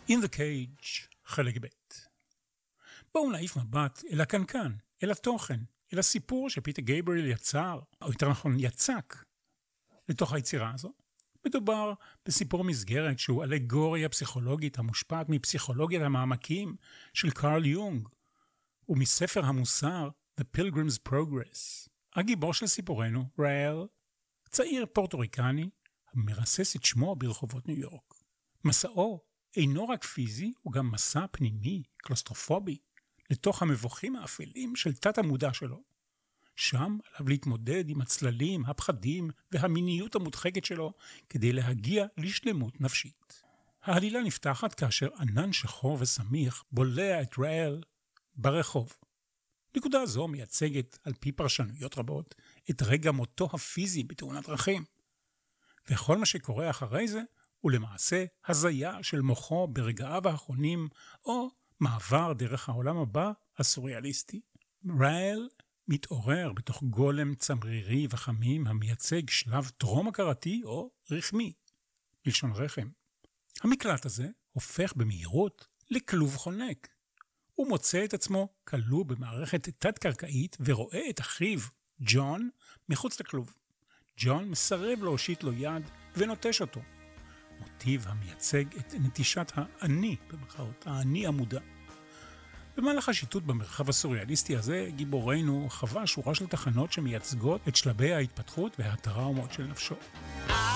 In the Cage, חלק ב'. בואו נעיף מבט אל הקנקן, אל התוכן, אל הסיפור שפיטר גייבריאל יצר, או יותר נכון יצק, לתוך היצירה הזו. מדובר בסיפור מסגרת שהוא אלגוריה פסיכולוגית המושפעת מפסיכולוגיית המעמקים של קרל יונג, ומספר המוסר The Pilgrim's Progress. הגיבור של סיפורנו, ראל, צעיר פורטוריקני, המרסס את שמו ברחובות ניו יורק. מסעו אינו רק פיזי, הוא גם מסע פנימי, קלוסטרופובי, לתוך המבוכים האפלים של תת המודע שלו. שם עליו להתמודד עם הצללים, הפחדים והמיניות המודחקת שלו כדי להגיע לשלמות נפשית. העלילה נפתחת כאשר ענן שחור וסמיך בולע את ראל ברחוב. נקודה זו מייצגת על פי פרשנויות רבות את רגע מותו הפיזי בתאונת דרכים. וכל מה שקורה אחרי זה הוא למעשה הזיה של מוחו ברגעיו האחרונים או מעבר דרך העולם הבא הסוריאליסטי. ראל מתעורר בתוך גולם צמרירי וחמים המייצג שלב טרום הכרתי או רחמי, לשון רחם. המקלט הזה הופך במהירות לכלוב חונק. הוא מוצא את עצמו כלוא במערכת תת-קרקעית ורואה את אחיו, ג'ון, מחוץ לכלוב. ג'ון מסרב להושיט לו יד ונוטש אותו. מוטיב המייצג את נטישת האני, במרכאות, האני המודע. במהלך השיטוט במרחב הסוריאליסטי הזה, גיבורנו חווה שורה של תחנות שמייצגות את שלבי ההתפתחות והטראומות של נפשו.